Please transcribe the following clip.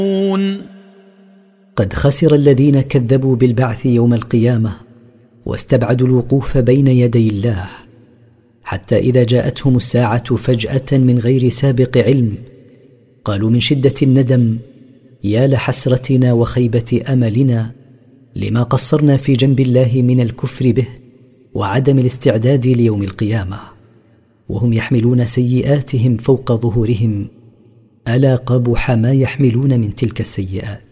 قد خسر الذين كذبوا بالبعث يوم القيامة واستبعدوا الوقوف بين يدي الله، حتى إذا جاءتهم الساعة فجأة من غير سابق علم قالوا من شدة الندم يا لحسرتنا وخيبة أملنا لما قصرنا في جنب الله من الكفر به وعدم الاستعداد ليوم القيامة، وهم يحملون سيئاتهم فوق ظهورهم، ألا قبح ما يحملون من تلك السيئات.